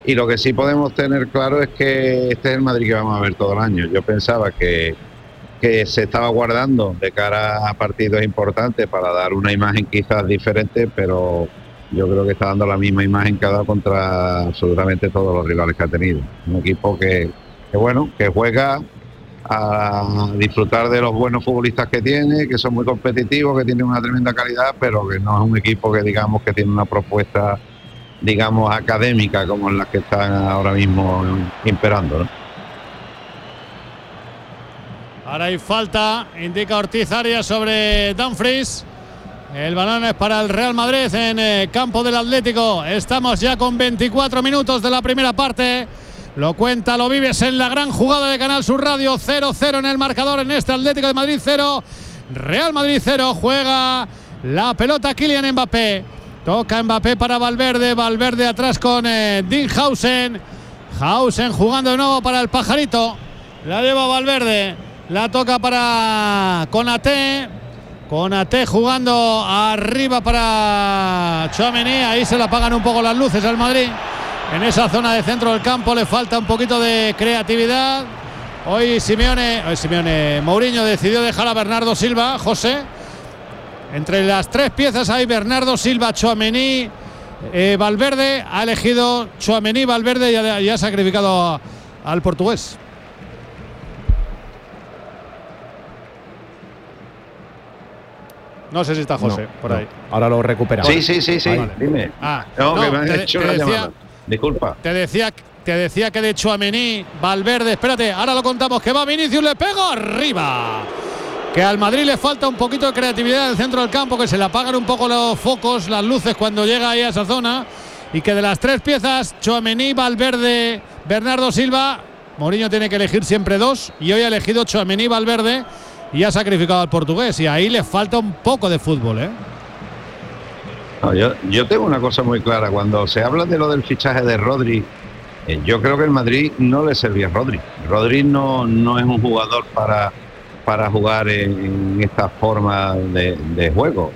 Y lo que sí podemos tener claro es que este es el Madrid que vamos a ver todo el año. Yo pensaba que se estaba guardando de cara a partidos importantes para dar una imagen quizás diferente, pero yo creo que está dando la misma imagen que ha dado contra absolutamente todos los rivales que ha tenido. Un equipo que juega a disfrutar de los buenos futbolistas que tiene, que son muy competitivos, que tienen una tremenda calidad, pero que no es un equipo que digamos que tiene una propuesta, digamos, académica como las que están ahora mismo imperando, ¿no? Ahora hay falta, indica Ortiz Arias sobre Dumfries. El balón es para el Real Madrid en campo del Atlético. Estamos ya con 24 minutos de la primera parte. Lo cuenta, lo vives en la gran jugada de Canal Sur Radio. 0-0 en el marcador en este Atlético de Madrid 0. Real Madrid 0. Juega la pelota Kylian Mbappé. Toca Mbappé para Valverde. Valverde atrás con Dinghausen. Hausen jugando de nuevo para el pajarito. La lleva Valverde. La toca para Konaté. Konaté jugando arriba para Tchouaméni. Ahí se le apagan un poco las luces al Madrid. En esa zona de centro del campo le falta un poquito de creatividad. Hoy Mourinho decidió dejar a Bernardo Silva, José. Entre las tres piezas hay Bernardo Silva, Tchouaméni, Valverde. Ha elegido Tchouaméni, Valverde y ha sacrificado al portugués. No sé si está José por ahí. Ahora lo recupera. Sí. Vale. Dime. Que me han hecho una llamada. Disculpa. Te decía que de Tchouaméni, Valverde, espérate, ahora lo contamos, que va Vinicius, le pega arriba. Que al Madrid le falta un poquito de creatividad en el centro del campo, que se le apagan un poco los focos, las luces cuando llega ahí a esa zona. Y que de las tres piezas, Tchouaméni, Valverde, Bernardo Silva, Mourinho tiene que elegir siempre dos. Y hoy ha elegido Tchouaméni, Valverde y ha sacrificado al portugués. Y ahí le falta un poco de fútbol, ¿eh? No, yo tengo una cosa muy clara. Cuando se habla de lo del fichaje de Rodri, yo creo que el Madrid no le servía a Rodri. Rodri no es un jugador para jugar en esta forma de juego.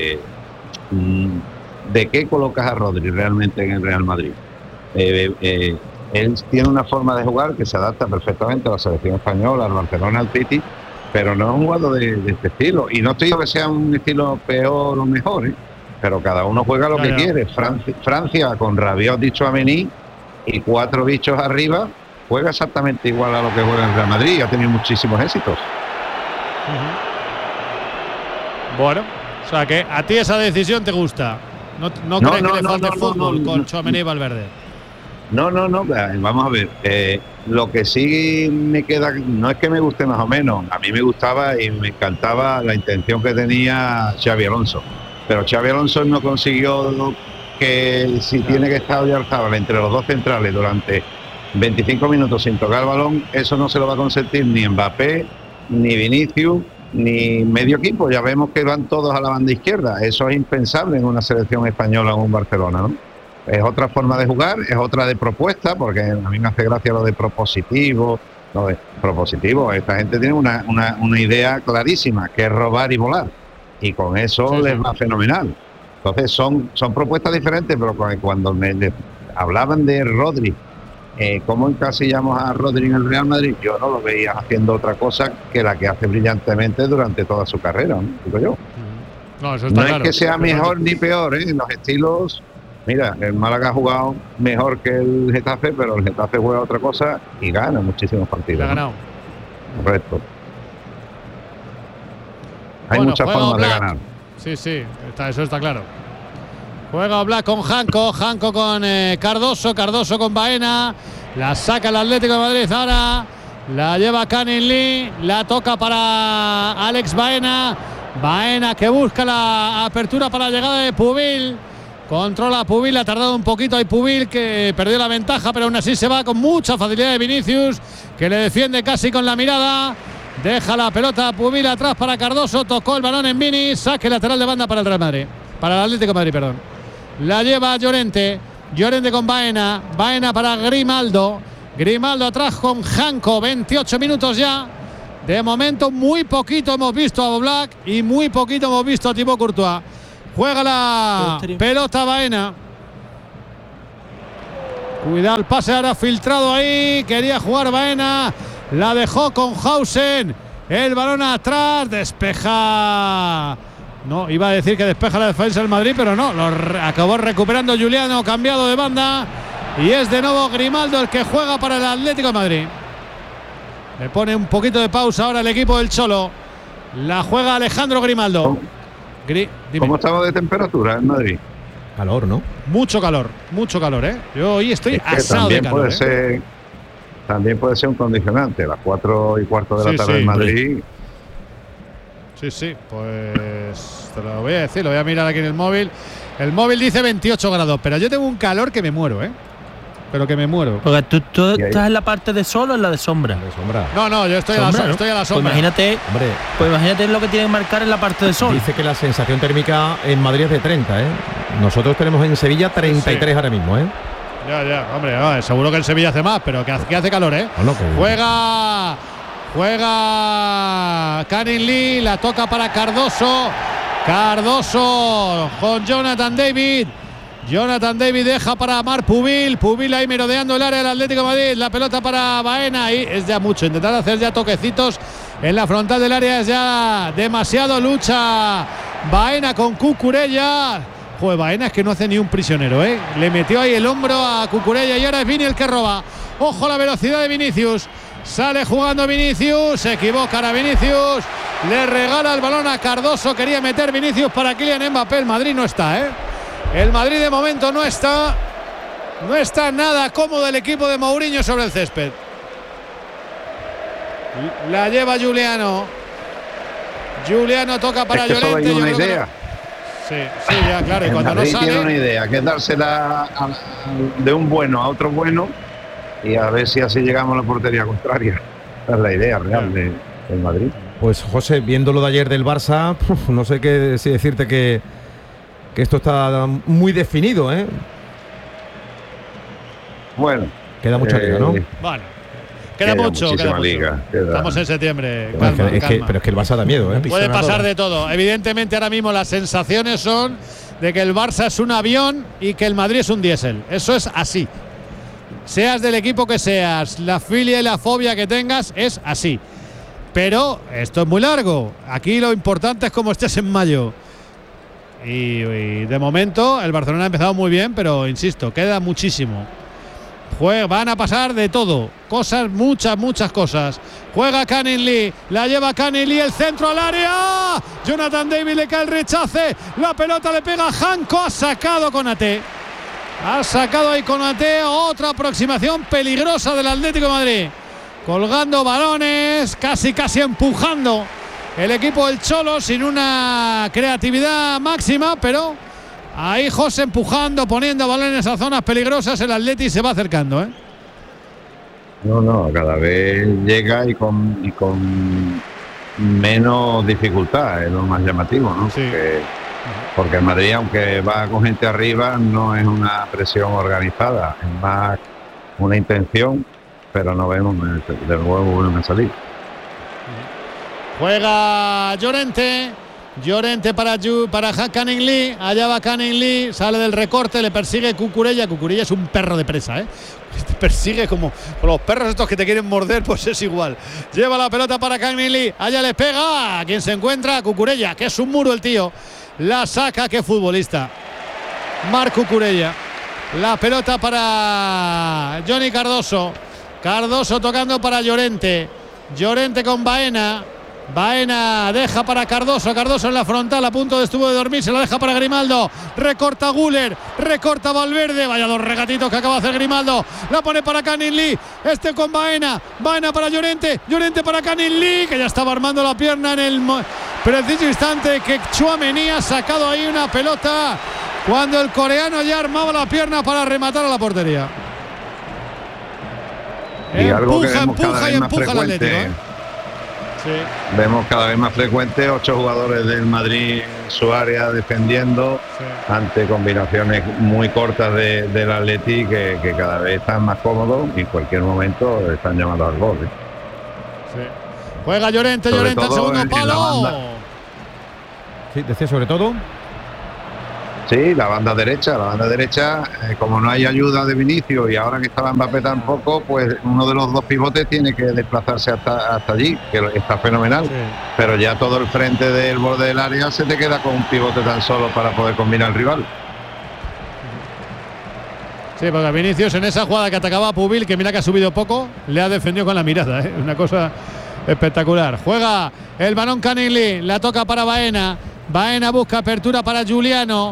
¿De qué colocas a Rodri realmente en el Real Madrid? Él tiene una forma de jugar que se adapta perfectamente a la selección española, al Barcelona, al City, pero no es un jugador de este estilo. Y no estoy diciendo que sea un estilo peor o mejor, pero cada uno juega lo que quiere. Francia con Rabiot y Tchouaméni y 4 bichos arriba juega exactamente igual a lo que juega el Real Madrid y ha tenido muchísimos éxitos. Bueno, o sea que a ti esa decisión te gusta. No crees que le falte fútbol con Tchouaméni y Valverde. No, vamos a ver. Lo que sí me queda, no es que me guste más o menos, a mí me gustaba y me encantaba la intención que tenía Xabi Alonso. Pero Xabi Alonso no consiguió que si tiene que estar Oyarzabal entre los dos centrales durante 25 minutos sin tocar el balón, eso no se lo va a consentir ni Mbappé, ni Vinicius, ni medio equipo. Ya vemos que van todos a la banda izquierda. Eso es impensable en una selección española o en un Barcelona, ¿no? Es otra forma de jugar, es otra de propuesta, porque a mí me hace gracia lo de propositivo. Esta gente tiene una idea clarísima, que es robar y volar. Y con eso les va fenomenal. Entonces son propuestas diferentes, pero cuando me hablaban de Rodri, cómo encasillamos a Rodri en el Real Madrid, yo no lo veía haciendo otra cosa que la que hace brillantemente durante toda su carrera, ¿no? Digo yo. No, eso está claro. Es que sea mejor ni peor, en los estilos. Mira, el Málaga ha jugado mejor que el Getafe, pero el Getafe juega otra cosa y gana muchísimos partidos. Ha ganado. Correcto. Hay muchas formas de ganar. Sí, eso está claro. Juega Oblak con Janko con Cardoso con Baena. La saca el Atlético de Madrid ahora. La lleva Canin Lee. La toca para Alex Baena. Baena que busca la apertura para la llegada de Pubil. Controla a Pubil, ha tardado un poquito. Hay Pubil que perdió la ventaja, pero aún así se va con mucha facilidad de Vinicius, que le defiende casi con la mirada. Deja la pelota Pubil atrás para Cardoso. Tocó el balón en Vini. Saque lateral de banda para el Real Madrid. Para el Atlético de Madrid, perdón. La lleva Llorente. Llorente con Baena. Baena para Grimaldo. Grimaldo atrás con Janko. 28 minutos ya. De momento muy poquito hemos visto a Oblak y muy poquito hemos visto a Thibaut Courtois. Juega la pelota Baena. Cuidado el pase ahora filtrado ahí. Quería jugar Baena. La dejó con Hausen. El balón atrás. Despeja. No, iba a decir que despeja la defensa del Madrid, pero no. Acabó recuperando Giuliano, cambiado de banda. Y es de nuevo Grimaldo el que juega para el Atlético de Madrid. Le pone un poquito de pausa ahora el equipo del Cholo. La juega Alejandro Grimaldo. ¿Cómo estamos de temperatura en Madrid? Calor, ¿no? Mucho calor, ¿eh? Yo hoy estoy asado de calor. También puede ser un condicionante. Las 4:15 de la tarde en Madrid. Sí, pues te lo voy a decir, lo voy a mirar aquí en el móvil. El móvil dice 28 grados, pero yo tengo un calor que me muero, ¿eh? Pero que me muero. Porque tú estás en la parte de sol o en la de sombra. De sombra. No, yo estoy a la sombra. Pues imagínate lo que tienen que marcar en la parte de sol. Dice que la sensación térmica en Madrid es de 30, ¿eh? Nosotros tenemos en Sevilla 33 ahora mismo, ¿eh? Ya, hombre, seguro que en Sevilla hace más, pero que hace calor, ¿eh? Juega Canning Lee, la toca para Cardoso con Jonathan David. Jonathan David deja para Marc Pubil ahí merodeando el área del Atlético de Madrid. La pelota para Baena y es ya mucho. Intentar hacer ya toquecitos en la frontal del área es ya demasiado. Lucha Baena con Cucurella. Joder, Baena es que no hace ni un prisionero, ¿eh? Le metió ahí el hombro a Cucurella y ahora es Vini el que roba. Ojo la velocidad de Vinicius. Sale jugando Vinicius, se equivoca ahora Vinicius. Le regala el balón a Cardoso. Quería meter Vinicius para Kylian Mbappé. El Madrid no está, ¿eh? El Madrid de momento no está nada cómodo el equipo de Mourinho sobre el césped. La lleva Giuliano toca para Llorente. Una idea. Sí, ya claro. Y cuando Madrid no sale, tiene una idea, que es dársela de un bueno a otro bueno y a ver si así llegamos a la portería contraria. Esa es la idea real del Madrid. Pues José, viendo lo de ayer del Barça, no sé qué si decirte que esto está muy definido, ¿eh? Bueno, queda mucha liga, ¿no? Vale. Queda mucho. Liga. Estamos en septiembre. Pero es que el Barça da miedo, ¿eh? Puede pasar de todo. Evidentemente ahora mismo las sensaciones son de que el Barça es un avión y que el Madrid es un diésel. Eso es así. Seas del equipo que seas, la filia y la fobia que tengas, es así. Pero esto es muy largo. Aquí lo importante es cómo estés en mayo. Y de momento el Barcelona ha empezado muy bien, pero insisto, queda muchísimo. Van a pasar de todo, muchas cosas. Juega Canning Lee, la lleva Canning Lee, el centro al área. Jonathan David le cae el rechace, la pelota le pega a Janko, ha sacado Konaté. Ha sacado ahí Konaté, otra aproximación peligrosa del Atlético de Madrid. Colgando balones, casi empujando. El equipo del Cholo sin una creatividad máxima, pero ahí José empujando, poniendo balones a zonas peligrosas. El Atleti se va acercando, ¿eh? No, cada vez llega y con menos dificultad, es lo más llamativo, ¿no? Sí. Porque el Madrid, aunque va con gente arriba, no es una presión organizada, es más una intención, pero no vemos de nuevo vuelven a salir. Juega Llorente para Canning Lee. Allá va Canning Lee, sale del recorte, le persigue Cucurella. Cucurella es un perro de presa, ¿eh? Te persigue como los perros estos que te quieren morder, pues es igual. Lleva la pelota para Canning Lee, allá le pega. ¿A quién se encuentra? Cucurella, que es un muro el tío. La saca, qué futbolista. Marc Cucurella. La pelota para Johnny Cardoso. Cardoso tocando para Llorente. Llorente con Baena deja para Cardoso en la frontal, a punto de dormir, se la deja para Grimaldo, recorta Güler, recorta Valverde, vaya dos regatitos que acaba de hacer Grimaldo, la pone para Canning Lee, con Baena para Llorente para Canning Lee, que ya estaba armando la pierna en el preciso instante que Tchouaméni ha sacado ahí una pelota, cuando el coreano ya armaba la pierna para rematar a la portería. Y algo que empuja al Atlético, ¿eh? Sí. Vemos cada vez más frecuente 8 jugadores del Madrid en su área defendiendo, ante combinaciones muy cortas del Atleti que cada vez están más cómodos y en cualquier momento están llamando al gol, ¿eh? Sí. Juega Llorente al segundo palo. Sí, decía sobre todo. Sí, la banda derecha, como no hay ayuda de Vinicius y ahora que estaba Mbappé tampoco, pues uno de los dos pivotes tiene que desplazarse hasta allí, que está fenomenal. Sí. Pero ya todo el frente del borde del área se te queda con un pivote tan solo para poder combinar al rival. Sí, porque Vinicius en esa jugada que atacaba a Pubil, que mira que ha subido poco, le ha defendido con la mirada, ¿eh? Una cosa espectacular. Juega el balón Canilli, la toca para Baena. Baena busca apertura para Giuliano.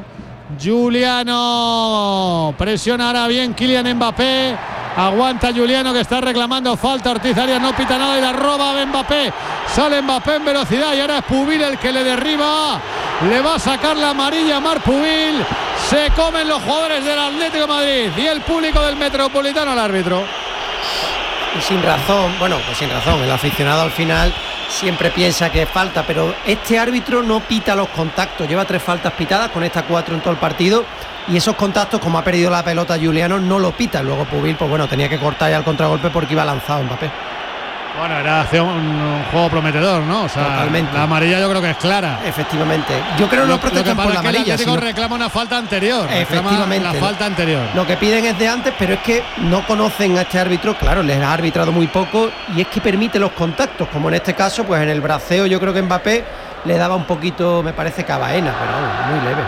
Giuliano presiona ahora bien Kylian Mbappé. Aguanta Giuliano, que está reclamando falta. Ortiz Arias no pita nada y la roba a Mbappé. Sale Mbappé en velocidad y ahora es Pubil el que le derriba. Le va a sacar la amarilla a Marc Pubil. Se comen los jugadores del Atlético de Madrid y el público del Metropolitano al árbitro. Y sin razón, el aficionado al final siempre piensa que es falta, pero este árbitro no pita los contactos, lleva 3 faltas pitadas, con esta 4 en todo el partido, y esos contactos, como ha perdido la pelota Giuliano, no lo pita. Luego Pubil, pues bueno, tenía que cortar ya el contragolpe porque iba lanzado Mbappé. Bueno, era un juego prometedor, ¿no? O sea, totalmente. La amarilla yo creo que es clara. Efectivamente. Yo creo que no protestan por la amarilla. El Atlético reclama una falta anterior. Efectivamente. La falta anterior. Lo que piden es de antes, pero es que no conocen a este árbitro. Claro, les ha arbitrado muy poco y es que permite los contactos, como en este caso, pues en el braceo yo creo que Mbappé le daba un poquito, me parece, que a Baena, pero muy leve.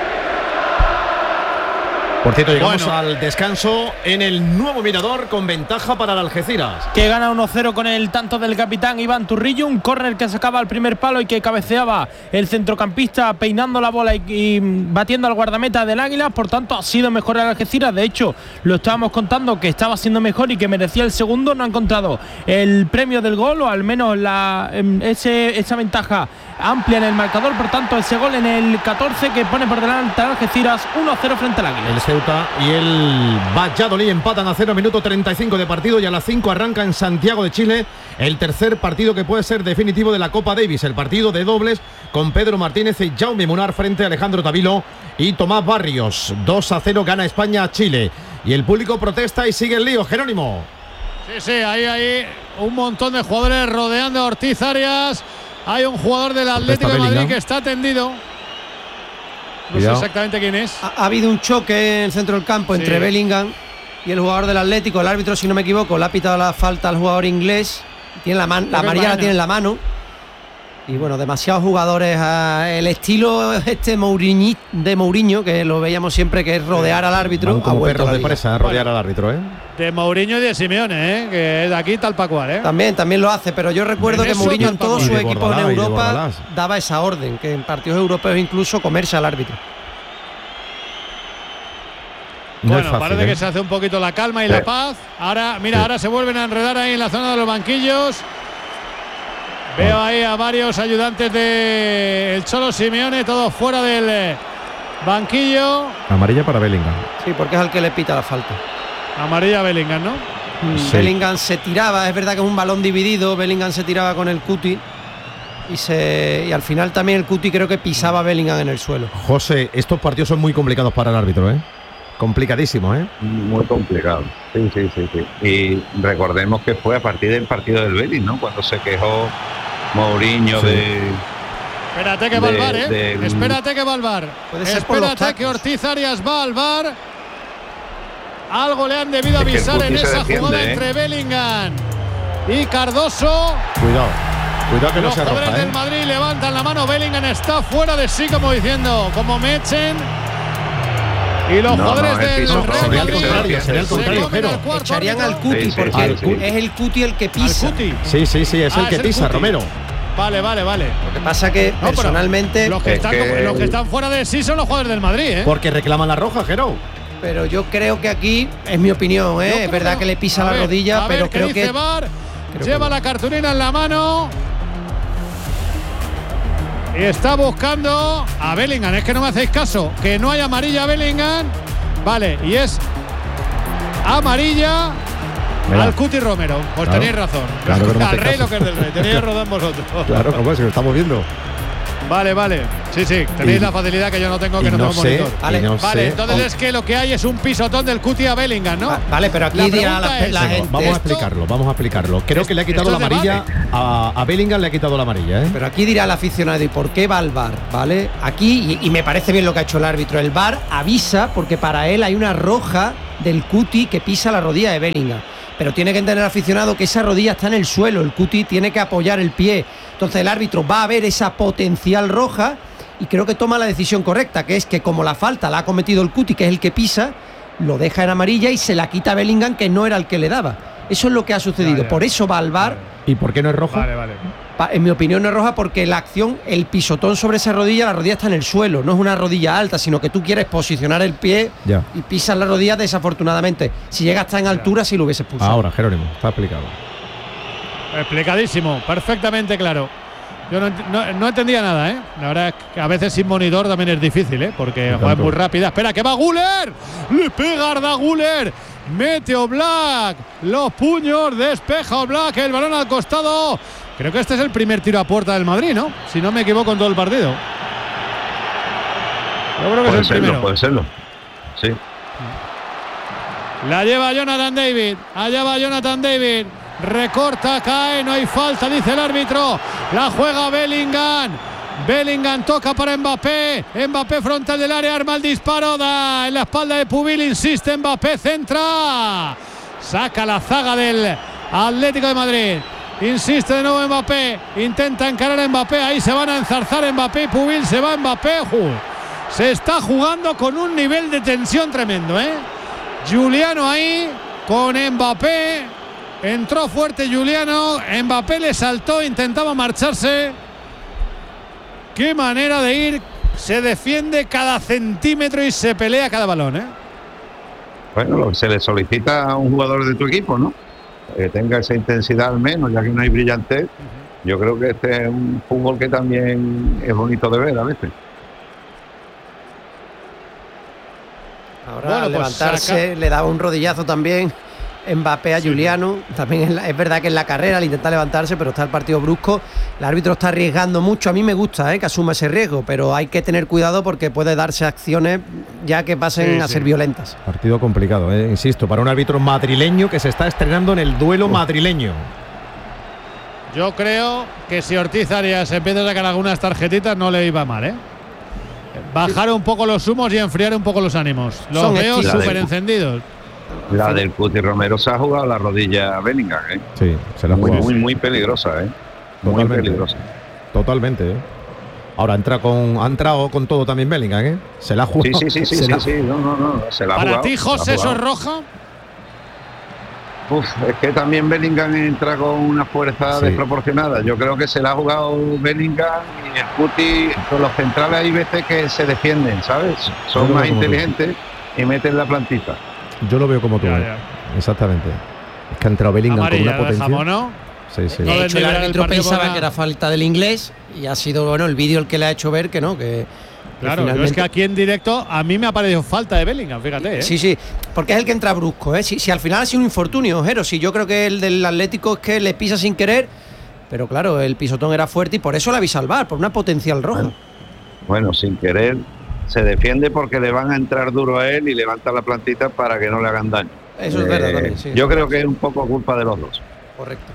Por cierto, llegamos al descanso en el nuevo Mirador con ventaja para el Algeciras. Que gana 1-0 con el tanto del capitán Iván Turrillo, un córner que sacaba al primer palo y que cabeceaba el centrocampista peinando la bola y batiendo al guardameta del Águila. Por tanto, ha sido mejor el Algeciras. De hecho, lo estábamos contando que estaba siendo mejor y que merecía el segundo. No ha encontrado el premio del gol, o al menos esa ventaja amplia en el marcador. Por tanto, ese gol en el 14 que pone por delante al Algeciras 1-0 frente al Águila. El Ceuta y el Valladolid empatan a 0, minuto 35 de partido, y a las 5 arranca en Santiago de Chile el tercer partido que puede ser definitivo de la Copa Davis, el partido de dobles con Pedro Martínez y Jaume Munar frente a Alejandro Tavilo y Tomás Barrios. 2-0 gana España a Chile y el público protesta y sigue el lío. Jerónimo. Sí, ahí un montón de jugadores rodeando a Ortiz Arias. Hay un jugador del Atlético de Madrid que está tendido. No sé exactamente quién es. Ha habido un choque en el centro del campo entre Bellingham y el jugador del Atlético. El árbitro, si no me equivoco, le ha pitado la falta al jugador inglés. Tiene la amarilla la tiene en la mano. Y bueno, demasiados jugadores. El estilo de Mourinho, que lo veíamos siempre, que es rodear al árbitro. Como perros de presa, rodear al árbitro, De Mourinho y de Simeone, que de aquí tal pa' cual, También lo hace, pero yo recuerdo que Mourinho en todos sus equipos en Europa daba esa orden, que en partidos europeos incluso comerse al árbitro. Parece que se hace un poquito la calma y la paz. Ahora, ahora se vuelven a enredar ahí en la zona de los banquillos. Veo ahí a varios ayudantes del Cholo Simeone, todos fuera del banquillo. Amarilla para Bellingham. Sí, porque es al que le pita la falta. Amarilla a Bellingham, ¿no? Sí. Bellingham se tiraba, es verdad que es un balón dividido. Bellingham se tiraba con el Cuti y al final también el Cuti creo que pisaba a Bellingham en el suelo. José, estos partidos son muy complicados para el árbitro, complicadísimo, Muy complicado. Sí. Y recordemos que fue a partir del partido del Betis, ¿no? Cuando se quejó Mourinho de... Espérate que va al VAR, Espérate que va al VAR. Espérate que Ortiz Arias va al VAR. Algo le han debido avisar en esa jugada entre Bellingham y Cardoso. Cuidado que no se arroja. Los jugadores del Madrid levantan la mano. Bellingham está fuera de sí, como diciendo, como me echen. Y los jugadores del Real Madrid sería el contrario, pero echarían al Cuti, porque es el Cuti el que pisa. Sí, es el que pisa, Romero. Vale. Lo que pasa que personalmente los que están fuera de sí son los jugadores del Madrid, Porque reclaman la roja, Jero. Pero yo creo que aquí, es mi opinión, es verdad que le pisa la rodilla, pero creo que lleva la cartulina en la mano y está buscando a Bellingham. Es que no me hacéis caso, que no hay amarilla a Bellingham. Vale, y es amarilla al Cuti Romero. Pues tenéis razón. Claro que no al rey lo que es del rey. Tenéis razón vosotros. Claro, como es que lo estamos viendo. Vale. Sí, tenéis la facilidad que yo no tengo, que no tengo monitor. Vale, entonces es que lo que hay es un pisotón del Cuti a Bellingham, ¿no? Vale, pero aquí dirá la gente. Vamos a explicarlo. Creo que le ha quitado la amarilla a Bellingham, le ha quitado la amarilla, ¿eh? Pero aquí dirá el aficionado, ¿y por qué va al VAR? ¿Vale? Aquí, y me parece bien lo que ha hecho el árbitro, el VAR avisa porque para él hay una roja del Cuti que pisa la rodilla de Bellingham. Pero tiene que entender el aficionado que esa rodilla está en el suelo, el Cuti tiene que apoyar el pie. Entonces el árbitro va a ver esa potencial roja y creo que toma la decisión correcta, que es que como la falta la ha cometido el Cuti, que es el que pisa, lo deja en amarilla y se la quita a Bellingham, que no era el que le daba. Eso es lo que ha sucedido. Por eso va al VAR. ¿Y por qué no es roja? Vale. En mi opinión no es roja porque la acción, el pisotón sobre esa rodilla, la rodilla está en el suelo, no es una rodilla alta, sino que tú quieres posicionar el pie y pisas la rodilla desafortunadamente. Si llega hasta en altura, sí lo hubiese expulsado. Ahora, Jerónimo, está explicado. Explicadísimo, perfectamente claro. Yo no entendía nada, ¿eh? La verdad es que a veces sin monitor también es difícil, porque la juega muy rápida. Espera, que va Güler. Le pega Arda Güler. Mete Oblak. Los puños. Despeja Oblak. El balón al costado. Creo que este es el primer tiro a puerta del Madrid, ¿no? Si no me equivoco en todo el partido. Yo creo que es el primero. Puede serlo. Sí. La lleva Jonathan David. Allá va Jonathan David. Recorta, cae, no hay falta, dice el árbitro. La juega Bellingham. Bellingham toca para Mbappé. Mbappé frontal del área, arma el disparo. Da en la espalda de Pubil, insiste Mbappé, centra. Saca la zaga del Atlético de Madrid. Insiste de nuevo Mbappé. Intenta encarar a Mbappé. Ahí se van a enzarzar Mbappé y Pubil. Se va Mbappé. Se está jugando con un nivel de tensión tremendo, ¿eh? Giuliano ahí con Mbappé. Entró fuerte Giuliano, Mbappé le saltó, intentaba marcharse. Qué manera de ir, se defiende cada centímetro y se pelea cada balón, ¿eh? Bueno, se le solicita a un jugador de tu equipo, ¿no? Que tenga esa intensidad al menos, ya que no hay brillantez. Yo creo que este es un fútbol que también es bonito de ver a veces. Ahora al levantarse le daba un rodillazo también Mbappé a Giuliano. También es verdad que en la carrera le intenta levantarse, pero está el partido brusco. El árbitro está arriesgando mucho. A mí me gusta que asuma ese riesgo, pero hay que tener cuidado porque puede darse acciones ya que pasen a ser violentas. Partido complicado, insisto, para un árbitro madrileño que se está estrenando en el duelo madrileño. Yo creo que si Ortiz Arias empieza a sacar algunas tarjetitas no le iba mal, bajar un poco los humos y enfriar un poco los ánimos. Los veo súper encendidos. La del Cuti Romero se ha jugado la rodilla a Bellingham, Sí, se la ha jugado. Muy peligrosa, Muy peligrosa. Totalmente, Ahora ha entrado con todo también Bellingham, Se la ha jugado. Sí. No, se la ha jugado. ¿Para ti, José, eso es roja? Es que también Bellingham entra con una fuerza desproporcionada. Yo creo que se la ha jugado Bellingham y el Cuti, con los centrales hay veces que se defienden, ¿sabes? Son más inteligentes y meten la plantita. Yo lo veo como tú, exactamente. Es que ha entrado Bellingham amarilla, con una potencia. Dejamos, ¿no? Sí. De hecho, el árbitro pensaba que era falta del inglés y ha sido el vídeo el que le ha hecho ver que no, que claro, finalmente... es que aquí en directo a mí me ha parecido falta de Bellingham, fíjate. Sí, porque es el que entra brusco, Si al final ha sido un infortunio, Jero, si yo creo que el del Atlético es que le pisa sin querer, pero claro, el pisotón era fuerte y por eso la vi salvar, por una potencial roja. Bueno, sin querer se defiende porque le van a entrar duro a él y levanta la plantita para que no le hagan daño. Eso es verdad también, sí. Yo creo que es un poco culpa de los dos. Correcto.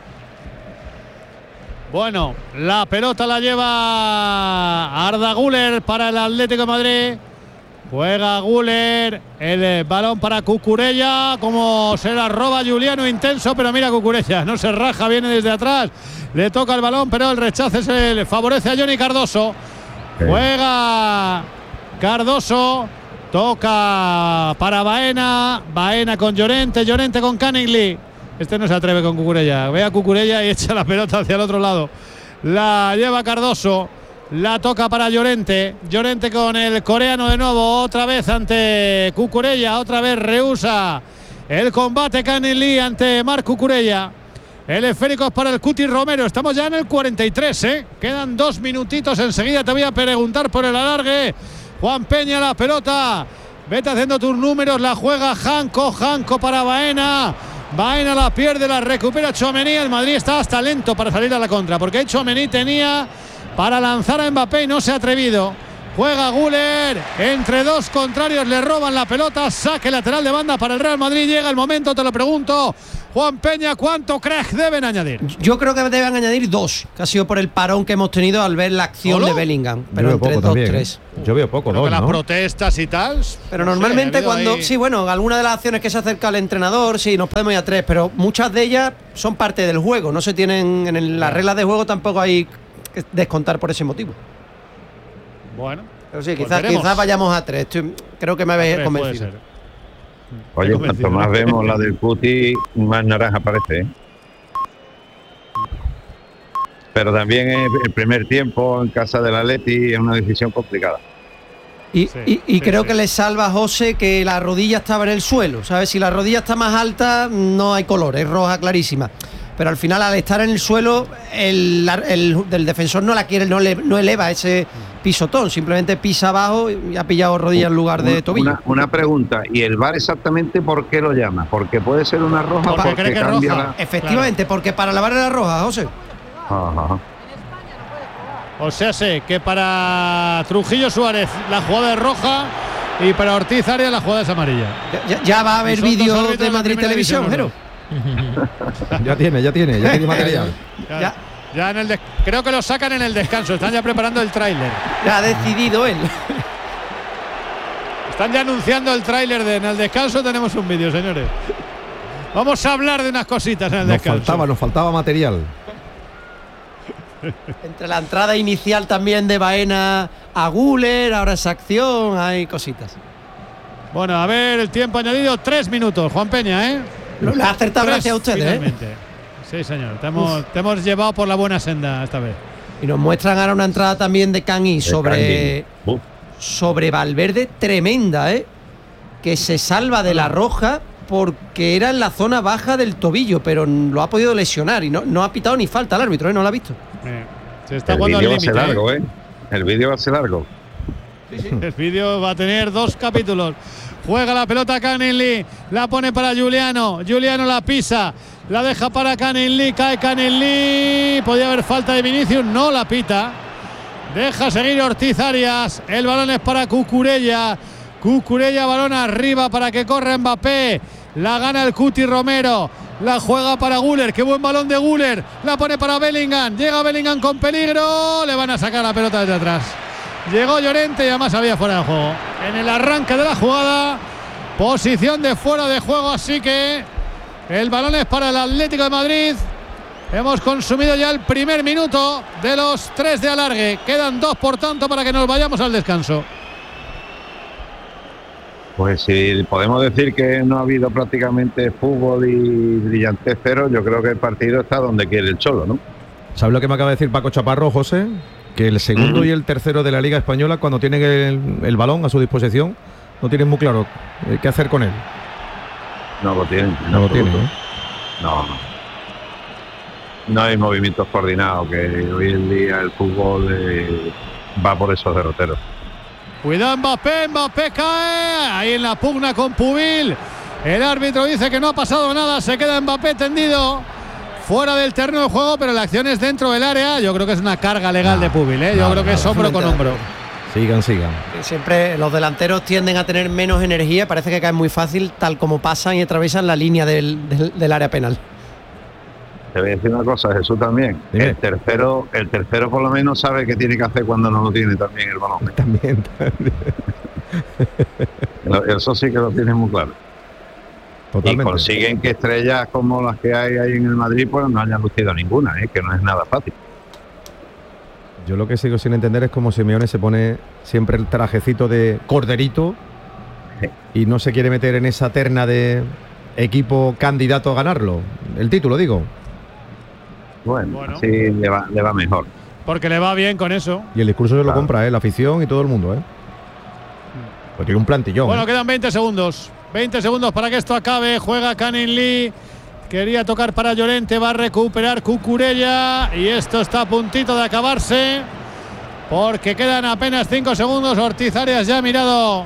Bueno, la pelota la lleva Arda Güler para el Atlético de Madrid. Juega Güler, el balón para Cucurella, como se la roba Giuliano, intenso, pero mira Cucurella, no se raja, viene desde atrás, le toca el balón, pero el rechace se le favorece a Johnny Cardoso. Juega Cardoso, toca para Baena con Llorente con Canningly. Este no se atreve con Cucurella, ve a Cucurella y echa la pelota hacia el otro lado. La lleva Cardoso, la toca para Llorente con el coreano de nuevo, otra vez ante Cucurella, otra vez rehúsa el combate Canningly ante Marc Cucurella. El esférico es para el Cuti Romero. Estamos ya en el 43, Quedan 2 minutitos. Enseguida te voy a preguntar por el alargue. Juan Peña, la pelota. Vete haciendo tus números. La juega Janko para Baena. Baena la pierde, la recupera Tchouaméni. El Madrid está hasta lento para salir a la contra, porque Tchouaméni tenía para lanzar a Mbappé y no se ha atrevido. Juega Güler, entre dos contrarios le roban la pelota, saque lateral de banda para el Real Madrid. Llega el momento, te lo pregunto, Juan Peña, ¿cuánto crees que deben añadir? Yo creo que deben añadir 2, que ha sido por el parón que hemos tenido al ver la acción ¿Solo? de Bellingham. Pero entre 2, 3. Yo veo poco, Creo ¿no? que las protestas y tal. Pero no sé, normalmente ha habido cuando, ahí... sí, bueno, alguna de las acciones que se acerca al entrenador, sí, nos podemos ir a 3, pero muchas de ellas son parte del juego, no se tienen, las reglas de juego tampoco hay que descontar por ese motivo. Bueno. Pero sí, pues quizás vayamos a 3, creo que me habéis convencido. Oye, cuanto más vemos la del Cuti, más naranja parece, ¿eh? Pero también el primer tiempo en casa del Atleti es una decisión complicada. Y Sí, creo sí. que le salva a José que la rodilla estaba en el suelo, ¿sabes? Si la rodilla está más alta, no hay color, es roja clarísima. Pero al final, al estar en el suelo, el del defensor no la quiere, no eleva ese pisotón, simplemente pisa abajo y ha pillado rodilla en lugar de tobillo. Una pregunta, ¿y el VAR exactamente por qué lo llama? ¿Porque puede ser una roja o Porque porque cree que es cambia roja. Efectivamente, porque para lavar la roja, José. Ajá. O sea, sé que para Trujillo Suárez la jugada es roja y para Ortiz Arias la jugada es amarilla. Ya va a haber Y son dos vídeo árbitros de de Madrid primera Televisión, división, Jero. Ya tiene material. Ya en el creo que lo sacan en el descanso. Están ya preparando el tráiler. Ya ha decidido él. Están ya anunciando el tráiler en el descanso. Tenemos un vídeo, señores. Vamos a hablar de unas cositas en el descanso. Nos faltaba material. Entre la entrada inicial también de Baena a Güler, ahora esa acción, hay cositas. Bueno, a ver, el tiempo añadido, 3 minutos, Juan Peña, ¿eh? Lo ha acertado 3, gracias a ustedes, finalmente. Sí, señor. Te hemos llevado por la buena senda esta vez. Y nos muestran ahora una entrada también de Cani sobre Valverde, tremenda, que se salva de la roja porque era en la zona baja del tobillo, pero lo ha podido lesionar y no ha pitado ni falta al árbitro, no lo ha visto. Se está El jugando al vídeo va a ser límite. largo, ¿eh? El vídeo va a ser largo. El vídeo va a tener 2 capítulos. Juega la pelota Canning Lee, la pone para Juliano. Juliano la pisa, la deja para Canning Lee, cae Canning Lee. Podía haber falta de Vinicius, no la pita. Deja seguir Ortiz Arias. El balón es para Cucurella. Cucurella, balón arriba para que corra Mbappé. La gana el Cuti Romero. La juega para Güler. Qué buen balón de Güler. La pone para Bellingham. Llega Bellingham con peligro. Le van a sacar la pelota desde atrás. Llegó Llorente y además había fuera de juego. En el arranque de la jugada, posición de fuera de juego, así que el balón es para el Atlético de Madrid. Hemos consumido ya el primer minuto de los 3 de alargue. Quedan 2, por tanto, para que nos vayamos al descanso. Pues si podemos decir que no ha habido prácticamente fútbol y brillantez cero, yo creo que el partido está donde quiere el Cholo, ¿no? ¿Sabes lo que me acaba de decir Paco Chaparro, José? Que el segundo y el tercero de la Liga Española, cuando tienen el balón a su disposición, no tienen muy claro qué hacer con él. No lo tienen. No lo tienen, ¿eh? No. No hay movimientos coordinados, que hoy en día el fútbol va por esos derroteros. Cuidado Mbappé cae ahí en la pugna con Pubil. El árbitro dice que no ha pasado nada, se queda Mbappé tendido fuera del terreno de juego, pero la acción es dentro del área. Yo creo que es una carga legal de Pubil, ¿eh? Yo creo que es hombro con hombro. Sigan. Siempre los delanteros tienden a tener menos energía, parece que caen muy fácil tal como pasan y atraviesan la línea del área penal. Te voy a decir una cosa, Jesús, también. Dime. El tercero por lo menos sabe qué tiene que hacer cuando no lo tiene también el balón. También. Eso sí que lo tiene muy claro. Totalmente. Y consiguen que estrellas como las que hay ahí en el Madrid pues no hayan lucido ninguna, que no es nada fácil. Yo lo que sigo sin entender es cómo Simeone se pone siempre el trajecito de corderito y no se quiere meter en esa terna de equipo candidato a ganarlo. El título, digo. Bueno. Así le va mejor. Porque le va bien con eso. Y el discurso se lo Claro. compra, la afición y todo el mundo, Pues tiene un plantillón. Bueno, quedan 20 segundos. 20 segundos para que esto acabe. Juega Canning Lee. Quería tocar para Llorente. Va a recuperar Cucurella. Y esto está a puntito de acabarse. Porque quedan apenas 5 segundos. Ortiz Arias ya ha mirado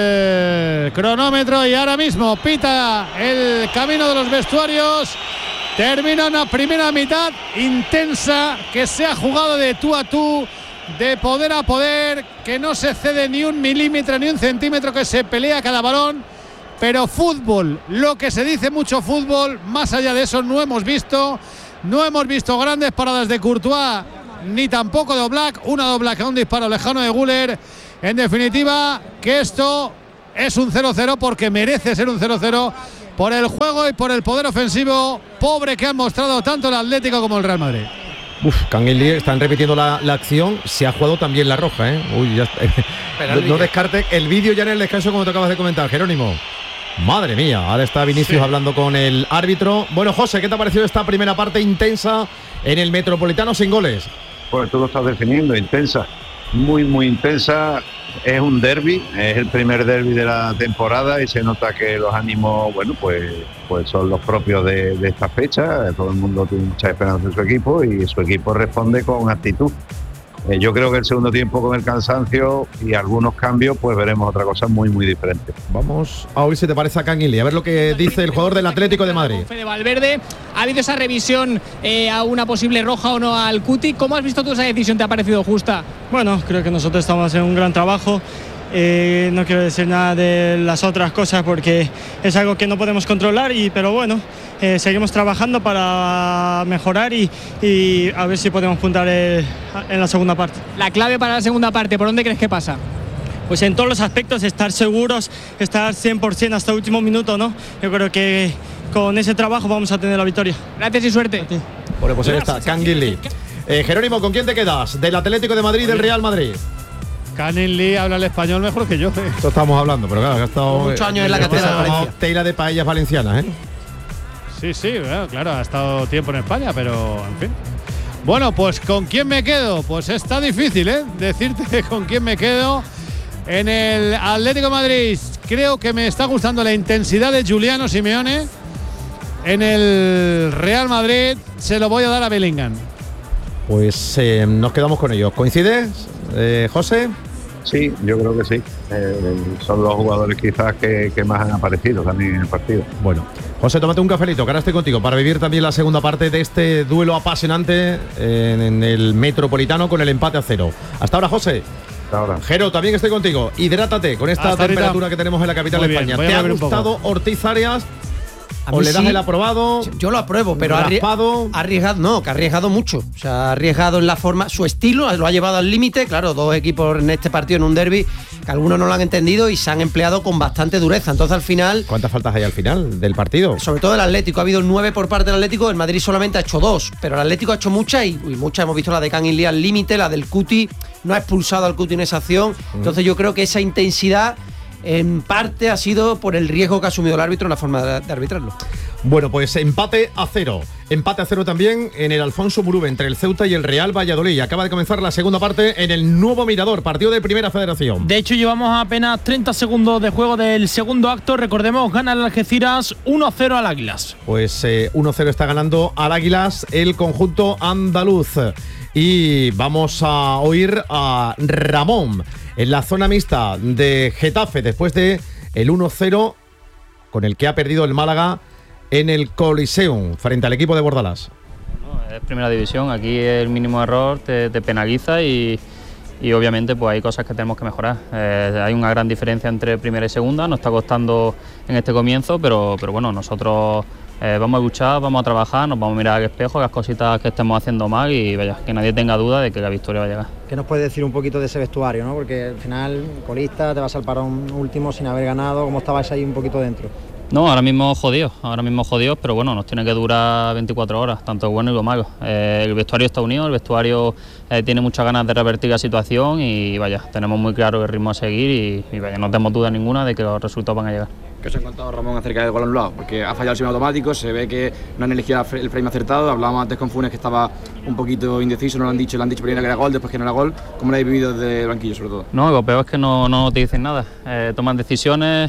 el cronómetro. Y ahora mismo pita el camino de los vestuarios. Termina una primera mitad intensa que se ha jugado de tú a tú, de poder a poder, que no se cede ni un milímetro ni un centímetro, que se pelea cada balón. Pero fútbol, lo que se dice mucho fútbol, más allá de eso no hemos visto grandes paradas de Courtois, ni tampoco de Oblak, una de Oblak a un disparo lejano de Güler. En definitiva, que esto es un 0-0 porque merece ser un 0-0 por el juego y por el poder ofensivo pobre que han mostrado tanto el Atlético como el Real Madrid. Kangin Lee, están repitiendo la acción, se ha jugado también la roja, ¿eh? Uy, ya está. No descarte el vídeo ya en el descanso, como te acabas de comentar, Jerónimo. Madre mía, ahora está Vinicius hablando con el árbitro. Bueno, José, ¿qué te ha parecido esta primera parte intensa en el Metropolitano sin goles? Pues tú lo estás definiendo, intensa, muy intensa. Es un derbi, es el primer derbi de la temporada y se nota que los ánimos, bueno, pues son los propios de esta fecha. Todo el mundo tiene mucha esperanza en su equipo y su equipo responde con actitud. Yo creo que el segundo tiempo, con el cansancio y algunos cambios, pues veremos otra cosa muy diferente. Vamos a oír si te parece a Kangin Lee, a ver lo que dice el jugador del Atlético de Madrid. Fede Valverde, ha habido esa revisión a una posible roja o no al Cuti. ¿Cómo has visto tú esa decisión? ¿Te ha parecido justa? Bueno, creo que nosotros estamos haciendo un gran trabajo. No quiero decir nada de las otras cosas porque es algo que no podemos controlar, pero bueno, seguimos trabajando para mejorar y a ver si podemos puntar en la segunda parte. La clave para la segunda parte, ¿por dónde crees que pasa? Pues en todos los aspectos, estar seguros, estar 100% hasta el último minuto, ¿no? Yo creo que con ese trabajo vamos a tener la victoria. Gracias y suerte. Bueno, pues ahí está, Kangin Lee. Jerónimo, ¿con quién te quedas? ¿Del Atlético de Madrid y del Real Madrid? Kangin Lee habla el español mejor que yo. Esto estamos hablando, pero claro, que ha estado muchos años en la catedral de Valencia. Teila de paellas valencianas, ¿eh? Sí, claro, ha estado tiempo en España, pero en fin. Bueno, pues ¿con quién me quedo? Pues está difícil, decirte con quién me quedo. En el Atlético de Madrid creo que me está gustando la intensidad de Giuliano Simeone. En el Real Madrid se lo voy a dar a Bellingham. Pues nos quedamos con ellos. ¿Coincides, José? Sí, yo creo que sí. Son los jugadores quizás que más han aparecido también en el partido. Bueno, José, tómate un cafelito, que ahora estoy contigo para vivir también la segunda parte de este duelo apasionante en el Metropolitano con el empate a 0. Hasta ahora, José. Hasta ahora. Jero, también estoy contigo. Hidrátate con esta temperatura que tenemos en la capital de España. ¿Te ha gustado Ortiz Arias? ¿O le das el aprobado? Yo lo apruebo, pero arriesgado, no, que ha arriesgado mucho. O sea, ha arriesgado en la forma, su estilo lo ha llevado al límite. Claro, dos equipos en este partido, en un derbi, que algunos no lo han entendido y se han empleado con bastante dureza. Entonces, al final. ¿Cuántas faltas hay al final del partido? Sobre todo el Atlético. Ha habido 9 por parte del Atlético, el Madrid solamente ha hecho 2. Pero el Atlético ha hecho muchas y muchas. Hemos visto la de Kangin Lee al límite, la del Cuti. No ha expulsado al Cuti en esa acción. Entonces, yo creo que esa intensidad en parte ha sido por el riesgo que ha asumido el árbitro en la forma de arbitrarlo. Bueno, pues empate a 0. Empate a 0 también en el Alfonso Murube entre el Ceuta y el Real Valladolid. Acaba de comenzar la segunda parte en el Nuevo Mirador, partido de Primera Federación. De hecho, llevamos apenas 30 segundos de juego del segundo acto. Recordemos, gana el Algeciras 1-0 al Águilas. Pues 1-0 está ganando al Águilas el conjunto andaluz. Y vamos a oír a Ramón en la zona mixta de Getafe después de el 1-0 con el que ha perdido el Málaga en el Coliseum frente al equipo de Bordalás. Es primera división, aquí el mínimo error te penaliza y obviamente pues hay cosas que tenemos que mejorar. Hay una gran diferencia entre primera y segunda, nos está costando en este comienzo, pero bueno, nosotros vamos a luchar, vamos a trabajar, nos vamos a mirar al espejo, las cositas que estemos haciendo mal y vaya, que nadie tenga duda de que la victoria va a llegar. ¿Qué nos puede decir un poquito de ese vestuario, ¿no? Porque al final, colista, te vas al parón último sin haber ganado, ¿cómo estabais ahí un poquito dentro? No, ahora mismo jodidos, pero bueno, nos tiene que durar 24 horas, tanto bueno y lo malo. El vestuario está unido, el vestuario tiene muchas ganas de revertir la situación y vaya, tenemos muy claro el ritmo a seguir y vaya, no tenemos duda ninguna de que los resultados van a llegar. ¿Qué os ha contado Ramón acerca del gol anulado? Porque ha fallado el sistema automático, se ve que no han elegido el frame acertado. Hablábamos antes con Funes que estaba un poquito indeciso, no lo han dicho primero que era gol, después que no era gol. ¿Cómo lo habéis vivido desde el banquillo sobre todo? No, lo peor es que no te dicen nada. Toman decisiones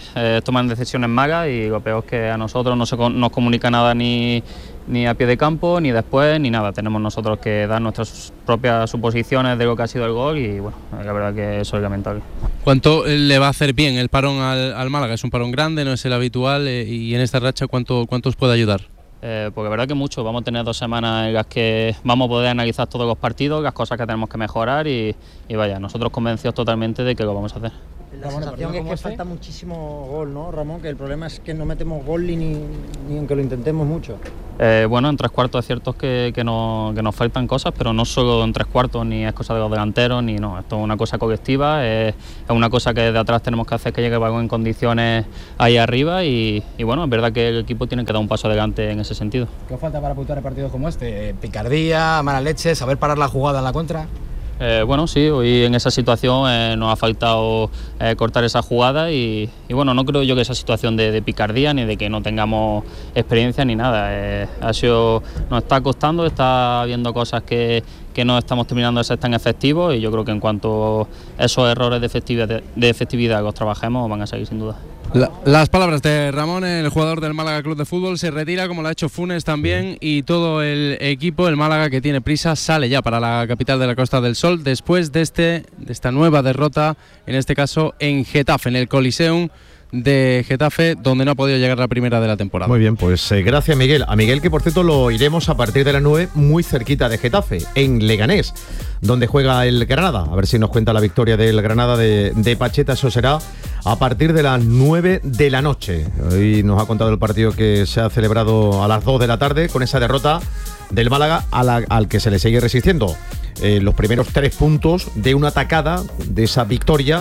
malas y lo peor es que a nosotros no se nos comunica nada ni a pie de campo, ni después, ni nada. Tenemos nosotros que dar nuestras propias suposiciones de lo que ha sido el gol y bueno, la verdad que eso es lamentable. ¿Cuánto le va a hacer bien el parón al Málaga? Es un parón grande, no es el habitual y en esta racha ¿cuánto os puede ayudar? Porque es verdad que mucho, vamos a tener 2 semanas en las que vamos a poder analizar todos los partidos, las cosas que tenemos que mejorar y vaya, nosotros convencidos totalmente de que lo vamos a hacer. La sensación es que falta muchísimo gol, ¿no, Ramón? Que el problema es que no metemos gol ni aunque lo intentemos mucho. Bueno, en 3/4 es cierto que nos faltan cosas, pero no solo en 3/4, ni es cosa de los delanteros, ni no. Esto es una cosa colectiva, es una cosa que de atrás tenemos que hacer que llegue el balón en condiciones ahí arriba y bueno, es verdad que el equipo tiene que dar un paso adelante en ese sentido. ¿Qué os falta para puntuar en partidos como este? ¿Picardía, mala leche, saber parar la jugada en la contra? Bueno, sí, hoy en esa situación nos ha faltado cortar esa jugada y bueno, no creo yo que esa situación de picardía ni de que no tengamos experiencia ni nada. Nos está costando, está habiendo cosas que no estamos terminando de ser tan efectivos y yo creo que en cuanto a esos errores de efectividad los trabajemos van a seguir sin duda. Las palabras de Ramón, el jugador del Málaga Club de Fútbol, se retira como lo ha hecho Funes también y todo el equipo, el Málaga que tiene prisa, sale ya para la capital de la Costa del Sol después de esta nueva derrota, en este caso en Getafe, en el Coliseum de Getafe, donde no ha podido llegar la primera de la temporada. Muy bien, pues gracias Miguel. A Miguel, que por cierto lo iremos a partir de las 9, muy cerquita de Getafe, en Leganés, donde juega el Granada. A ver si nos cuenta la victoria del Granada de Pacheta. Eso será a partir de las 9 de la noche. Hoy nos ha contado el partido que se ha celebrado a las 2 de la tarde con esa derrota del Málaga al que se le sigue resistiendo. Los primeros 3 puntos de una atacada de esa victoria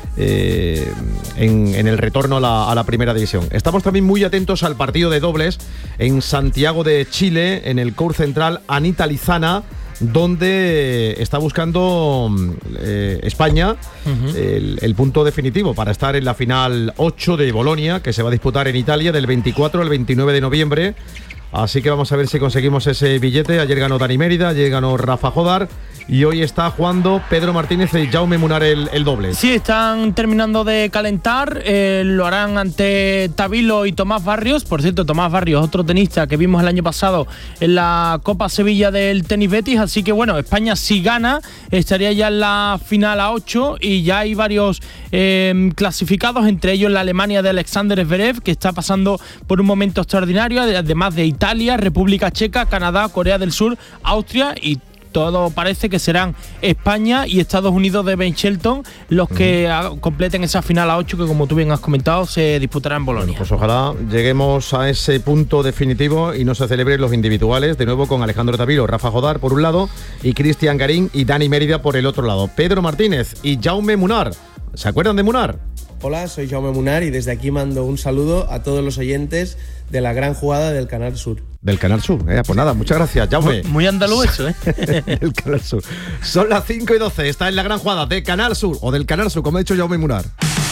en el retorno a la primera división. Estamos también muy atentos al partido de dobles en Santiago de Chile, en el Cour Central Anita Lizana, donde está buscando España el punto definitivo para estar en la final 8 de Bolonia, que se va a disputar en Italia del 24 al 29 de noviembre. Así que vamos a ver si conseguimos ese billete. Ayer ganó Dani Mérida, ayer ganó Rafa Jodar y hoy está jugando Pedro Martínez y Jaume Munar el doble. Sí, están terminando de calentar, lo harán ante Tabilo y Tomás Barrios. Por cierto, Tomás Barrios, otro tenista que vimos el año pasado en la Copa Sevilla del Tenis Betis. Así que bueno, España si gana estaría ya en la final a 8 y ya hay varios clasificados, entre ellos la Alemania de Alexander Zverev, que está pasando por un momento extraordinario, además de Italia, República Checa, Canadá, Corea del Sur, Austria y todo parece que serán España y Estados Unidos de Ben Shelton los que completen esa final a 8 que, como tú bien has comentado, se disputará en Bolonia. Bueno, pues ojalá lleguemos a ese punto definitivo y no se celebren los individuales, de nuevo con Alejandro Tabilo, Rafa Jodar por un lado y Cristian Garín y Dani Mérida por el otro lado. Pedro Martínez y Jaume Munar. ¿Se acuerdan de Munar? Hola, soy Jaume Munar y desde aquí mando un saludo a todos los oyentes de la gran jugada del Canal Sur. Del Canal Sur, pues nada, muchas gracias, Jaume. Muy andaluz eso, El Canal Sur. Son las 5:12, está en la gran jugada de Canal Sur, o del Canal Sur, como ha dicho Jaume Munar.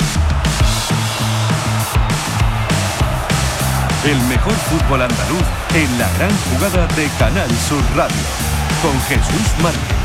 El mejor fútbol andaluz en la gran jugada de Canal Sur Radio, con Jesús Márquez.